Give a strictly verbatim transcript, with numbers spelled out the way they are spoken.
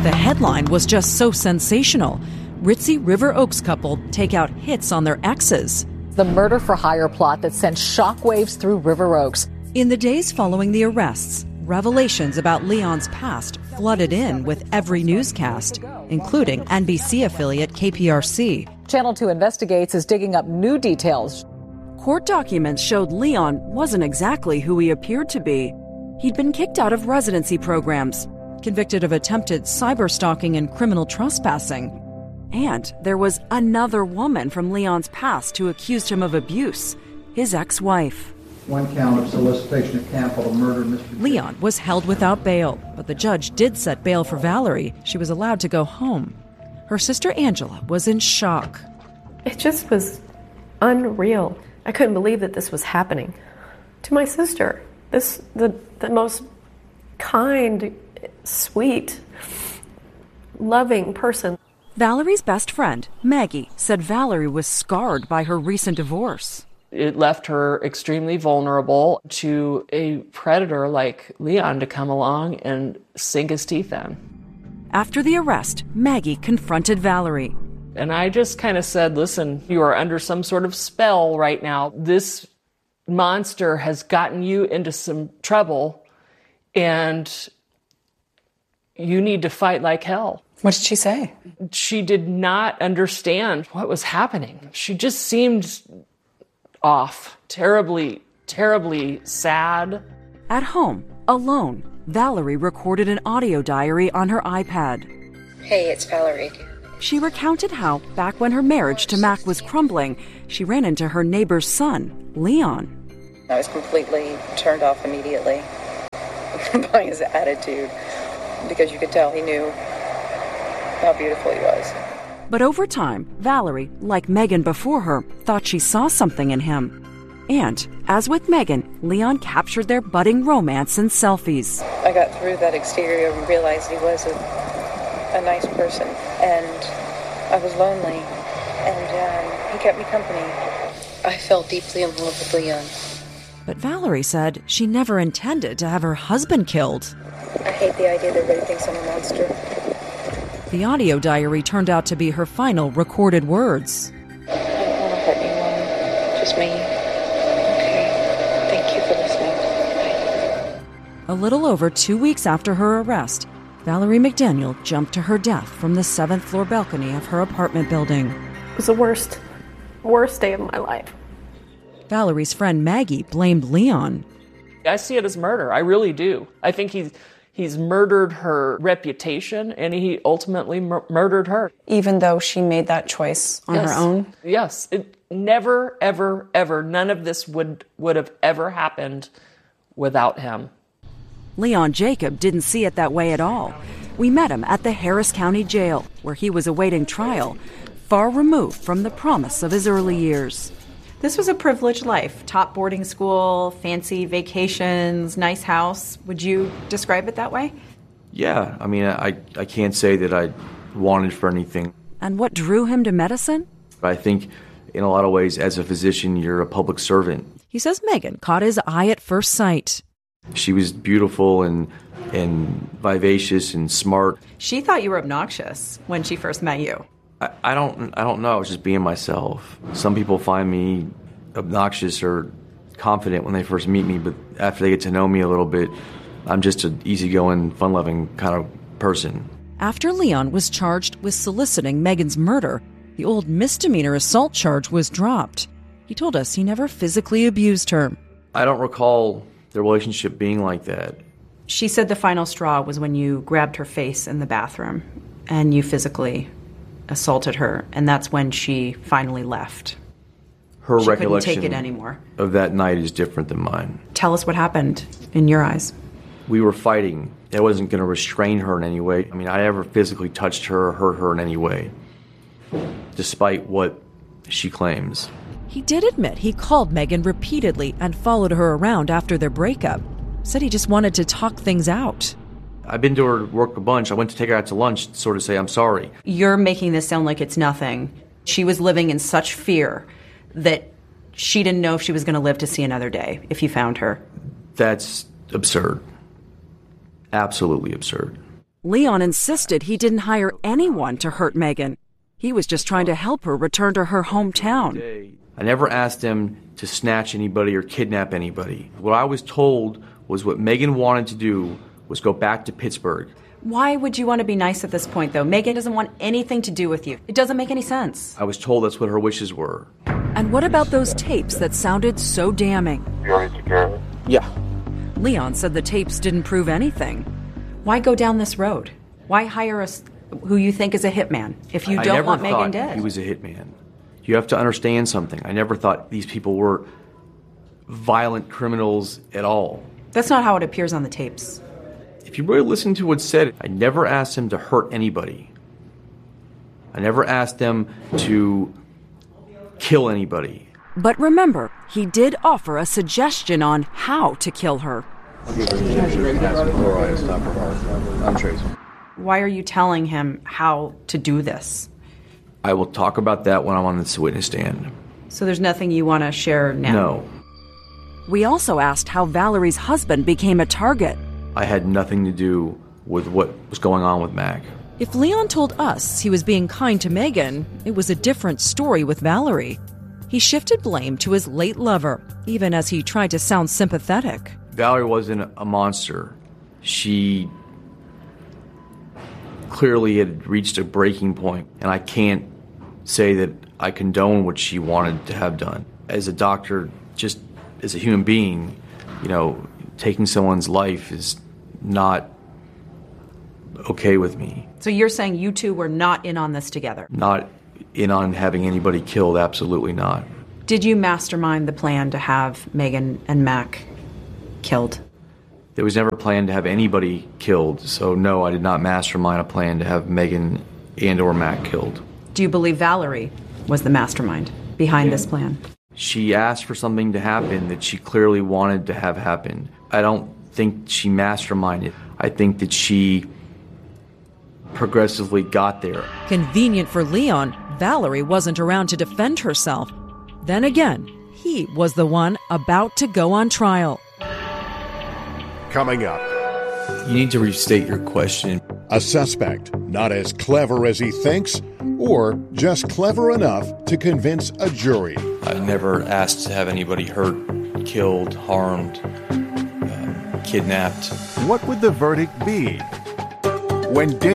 The headline was just so sensational. Ritzy River Oaks couple take out hits on their exes. The murder-for-hire plot that sent shockwaves through River Oaks. In the days following the arrests, revelations about Leon's past flooded in with every newscast, including N B C affiliate K P R C. Channel two Investigates is digging up new details. Court documents showed Leon wasn't exactly who he appeared to be. He'd been kicked out of residency programs, convicted of attempted cyberstalking and criminal trespassing. And there was another woman from Leon's past who accused him of abuse, his ex-wife. One count of solicitation of capital murder, Mister Leon was held without bail, but the judge did set bail for Valerie. She was allowed to go home. Her sister Angela was in shock. It just was unreal. I couldn't believe that this was happening to my sister. This, the, the most kind, sweet, loving person. Valerie's best friend, Maggie, said Valerie was scarred by her recent divorce. It left her extremely vulnerable to a predator like Leon to come along and sink his teeth in. After the arrest, Maggie confronted Valerie. And I just kind of said, listen, you are under some sort of spell right now. This monster has gotten you into some trouble, and you need to fight like hell. What did she say? She did not understand what was happening. She just seemed off, terribly, terribly sad. At home, alone, Valerie recorded an audio diary on her iPad. Hey, it's Valerie. She recounted how, back when her marriage to Mac was crumbling, she ran into her neighbor's son, Leon. I was completely turned off immediately by his attitude, because you could tell he knew how beautiful he was. But over time, Valerie, like Megan before her, thought she saw something in him. And, as with Megan, Leon captured their budding romance in selfies. I got through that exterior and realized he was a, a nice person, and I was lonely, and um, he kept me company. I fell deeply in love with Leon. But Valerie said she never intended to have her husband killed. I hate the idea that everybody thinks I'm a monster. The audio diary turned out to be her final recorded words. I don't want to hurt anyone, just me. Okay, thank you for listening. Bye. A little over two weeks after her arrest, Valerie McDaniel jumped to her death from the seventh floor balcony of her apartment building. It was the worst, worst day of my life. Valerie's friend Maggie blamed Leon. I see it as murder. I really do. I think he's he's murdered her reputation, and he ultimately mur- murdered her. Even though she made that choice on yes. her own? Yes. It never, ever, ever, none of this would, would have ever happened without him. Leon Jacob didn't see it that way at all. We met him at the Harris County Jail, where he was awaiting trial, far removed from the promise of his early years. This was a privileged life. Top boarding school, fancy vacations, nice house. Would you describe it that way? Yeah. I mean, I, I can't say that I wanted for anything. And what drew him to medicine? I think in a lot of ways, as a physician, you're a public servant. He says Megan caught his eye at first sight. She was beautiful and and vivacious and smart. She thought you were obnoxious when she first met you. I, I don't I don't know. I was just being myself. Some people find me obnoxious or confident when they first meet me, but after they get to know me a little bit, I'm just an easygoing, fun-loving kind of person. After Leon was charged with soliciting Megan's murder, the old misdemeanor assault charge was dropped. He told us he never physically abused her. I don't recall the relationship being like that. She said the final straw was when you grabbed her face in the bathroom and you physically assaulted her, and that's when she finally left. Her she recollection couldn't take it anymore. Of that night is different than mine. Tell us what happened in your eyes. We were fighting. I wasn't going to restrain her in any way. I mean, I never physically touched her or hurt her in any way, despite what she claims. He did admit he called Megan repeatedly and followed her around after their breakup. Said he just wanted to talk things out. I've been to her work a bunch. I went to take her out to lunch to sort of say I'm sorry. You're making this sound like it's nothing. She was living in such fear that she didn't know if she was going to live to see another day if you found her. That's absurd. Absolutely absurd. Leon insisted he didn't hire anyone to hurt Megan. He was just trying to help her return to her hometown. I never asked him to snatch anybody or kidnap anybody. What I was told was what Megan wanted to do was go back to Pittsburgh. Why would you want to be nice at this point, though? Megan doesn't want anything to do with you. It doesn't make any sense. I was told that's what her wishes were. And what about those tapes that sounded so damning? You already took care of it? Yeah. Leon said the tapes didn't prove anything. Why go down this road? Why hire us who you think is a hitman if you don't want Megan dead? I never thought he was a hitman. You have to understand something. I never thought these people were violent criminals at all. That's not how it appears on the tapes. If you really listen to what's said, I never asked him to hurt anybody. I never asked them to kill anybody. But remember, he did offer a suggestion on how to kill her. Why are you telling him how to do this? I will talk about that when I'm on this witness stand. So there's nothing you want to share now? No. We also asked how Valerie's husband became a target. I had nothing to do with what was going on with Mac. If Leon told us he was being kind to Megan, it was a different story with Valerie. He shifted blame to his late lover, even as he tried to sound sympathetic. Valerie wasn't a monster. She clearly had reached a breaking point, and I can't say that I condone what she wanted to have done. As a doctor, just as a human being, you know, taking someone's life is not okay with me. So you're saying you two were not in on this together? Not in on having anybody killed, absolutely not. Did you mastermind the plan to have Megan and Mac killed? There was never a plan to have anybody killed, so no, I did not mastermind a plan to have Megan and or Mac killed. Do you believe Valerie was the mastermind behind this plan? She asked for something to happen that she clearly wanted to have happen. I don't think she masterminded. I think that she progressively got there. Convenient for Leon, Valerie wasn't around to defend herself. Then again, he was the one about to go on trial. Coming up. You need to restate your question. A suspect not as clever as he thinks, or just clever enough to convince a jury. I never asked to have anybody hurt, killed, harmed, uh, kidnapped. What would the verdict be? When Dave